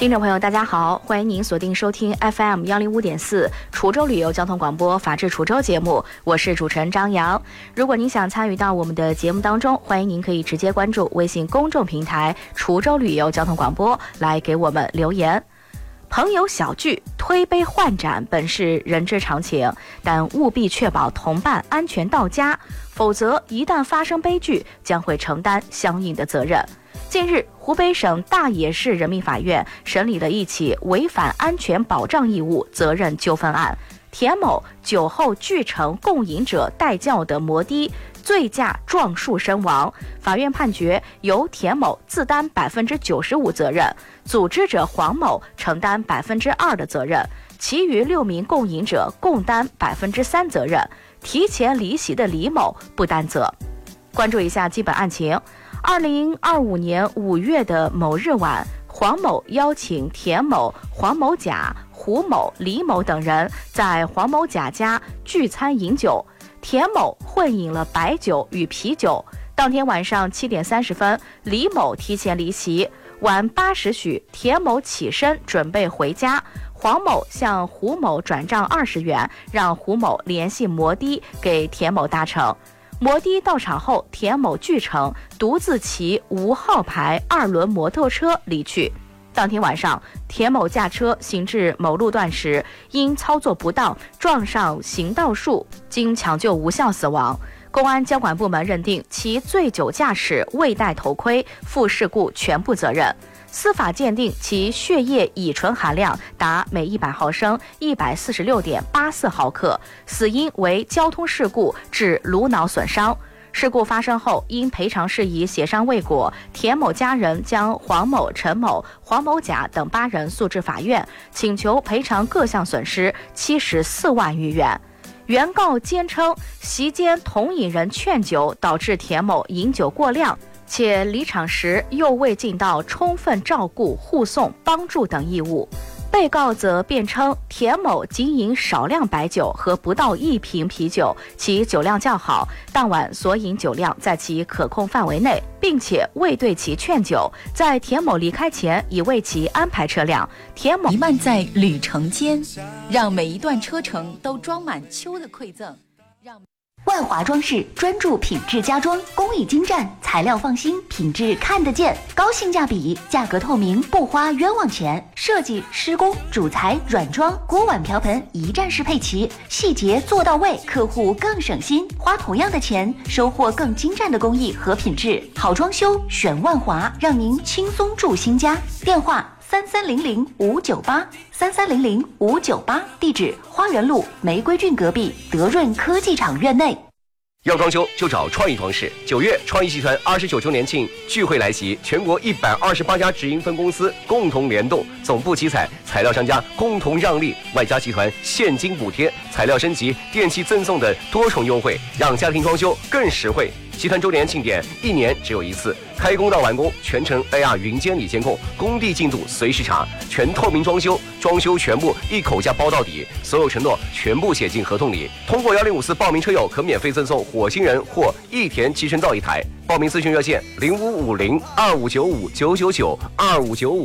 听众朋友大家好，欢迎您锁定收听 FM 105.4滁州旅游交通广播法治滁州节目，我是主持人张扬。如果您想参与到我们的节目当中，欢迎您可以直接关注微信公众平台滁州旅游交通广播来给我们留言。朋友小聚推杯换盏本是人之常情，但务必确保同伴安全到家，否则一旦发生悲剧将会承担相应的责任。近日，湖北省大冶市人民法院审理了一起违反安全保障义务责任纠纷案，田某酒后拒乘共饮者代驾的摩的，醉驾撞树身亡。法院判决由田某自担95%责任，组织者黄某承担2%的责任，其余6名共饮者共担3%责任，提前离席的李某不担责。关注一下基本案情。2025年5月的某日晚，黄某邀请田某、黄某甲、胡某、李某等人在黄某甲家聚餐饮酒，田某混饮了白酒与啤酒。当天晚上7点30分，李某提前离席，晚8时许，田某起身准备回家，黄某向胡某转账20元，让胡某联系摩的给田某搭乘。摩的到场后，田某拒乘，独自骑无号牌2轮摩托车离去。当天晚上，田某驾车行至某路段时，因操作不当撞上行道树，经抢救无效死亡。公安交管部门认定其醉酒驾驶、未戴头盔，负事故全部责任。司法鉴定其血液乙醇含量达每100毫升146.84毫克，死因为交通事故致颅脑损伤。事故发生后，因赔偿事宜协商未果，田某家人将黄某、陈某、黄某甲等8人诉至法院，请求赔偿各项损失74万余元。原告坚称席间同饮人劝酒，导致田某饮酒过量，且离场时又未尽到充分照顾、护送、帮助等义务。被告则辩称田某仅饮少量白酒和不到1瓶啤酒，其酒量较好，当晚所饮酒量在其可控范围内，并且未对其劝酒，在田某离开前已为其安排车辆。田某弥漫在旅程间，让每一段车程都装满秋的馈赠。 万华装饰专注品质家装，工艺精湛，材料放心，品质看得见，高性价比，价格透明，不花冤枉钱。设计、施工、主材、软装、锅碗瓢盆一站式配齐，细节做到位，客户更省心。花同样的钱，收获更精湛的工艺和品质。好装修选万华，让您轻松住新家。电话3300-598，3300-598，地址花园路玫瑰郡隔壁德润科技厂院内。 要装修就找创意装饰。9月，创意集团29周年庆聚会来袭，全国128家直营分公司共同联动，总部集采，材料商家共同让利，外加集团现金补贴、材料升级、电器赠送的多重优惠，让家庭装修更实惠。集团周年庆典1年只有1次，开工到完工全程 AR 云监理监控，工地进度随时查，全透明装修，装修全部一口价包到底，所有承诺全部写进合同里。通过1054报名车友可免费赠送火星人或益田集成灶1台。报名咨询热线0550259599992595。